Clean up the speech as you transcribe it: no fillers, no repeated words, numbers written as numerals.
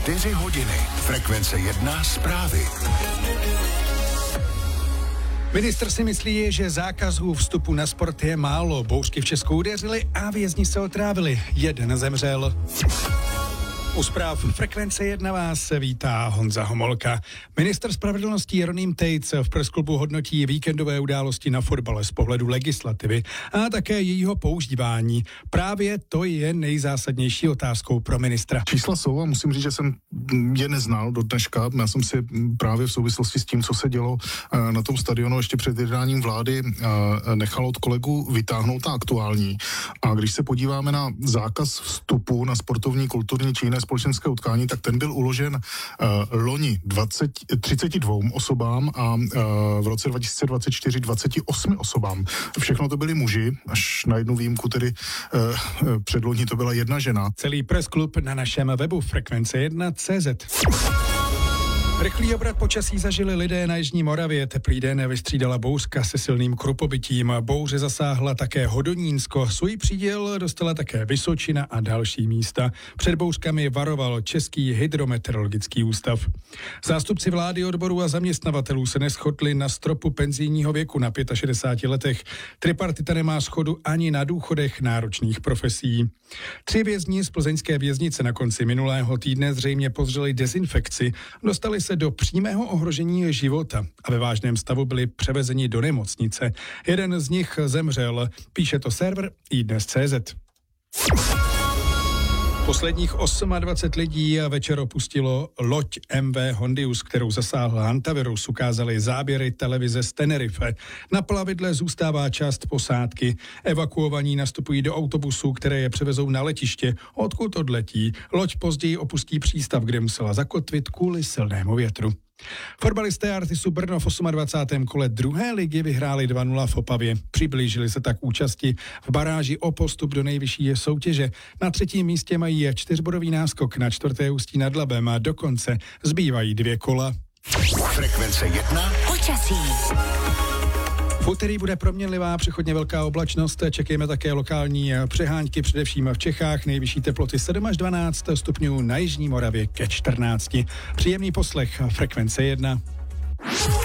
4 hodiny. Frekvence 1 zprávy. Ministr si myslí, že zákazů vstupu na sport je málo. Bouřky v Česku udeřily a vězni se otrávili. Jeden zemřel. U zpráv Frekvence 1 vás vítá Honza Homolka. Ministr spravedlnosti Jeroným Tejc v pressklubu hodnotí víkendové události na fotbale z pohledu legislativy a také jejího používání. Právě to je nejzásadnější otázkou pro ministra. Čísla jsou a musím říct, že jsem je neznal do dneška. Já jsem si právě v souvislosti s tím, co se dělo na tom stadionu ještě před jednáním vlády, nechal od kolegů vytáhnout ta aktuální. A když se podíváme na zákaz vstupu na sportovní, kulturní či jiné společenské utkání, tak ten byl uložen loni 32 osobám a v roce 2024 28 osobám. Všechno to byli muži, až na jednu výjimku, tedy předloni to byla jedna žena. Celý pressklub na našem webu Frekvence1.cz. Rychlý obrat počasí zažili lidé na Jižní Moravě. Teplý den vystřídala bouřka se silným krupobytím. Bouře zasáhla také Hodonínsko. Svůj příděl dostala také Vysočina a další místa. Před bouřkami varoval Český hydrometeorologický ústav. Zástupci vlády, odborů a zaměstnavatelů se neshodli na stropu penzijního věku na 65 letech. Tripartita nemá shodu ani na důchodech náročných profesí. 3 vězni z plzeňské věznice na konci minulého týdne zřejmě podřeli dezinfekci. Dostali se do přímého ohrožení života a ve vážném stavu byli převezeni do nemocnice. Jeden z nich zemřel, píše to server iDnes.cz. Posledních 28 lidí večer opustilo loď MV Hondius, kterou zasáhl hantavirus, ukázaly záběry televize z Tenerife. Na plavidle zůstává část posádky. Evakuovaní nastupují do autobusů, které je převezou na letiště, odkud odletí. Loď později opustí přístav, kde musela zakotvit kvůli silnému větru. Fotbalisté Artisu Brno v 28. kole 2. ligy vyhráli 2-0 v Opavě. Přiblížili se tak účasti v baráži o postup do nejvyšší soutěže. Na 3. místě mají 4bodový náskok na 4. Ústí nad Labem a dokonce zbývají 2 kola. Frekvence 1 počasí. V úterý bude proměnlivá, přechodně velká oblačnost. Čekejme také lokální přehánky, především v Čechách. Nejvyšší teploty 7 až 12 stupňů, na Jižní Moravě ke 14. Příjemný poslech Frekvence 1.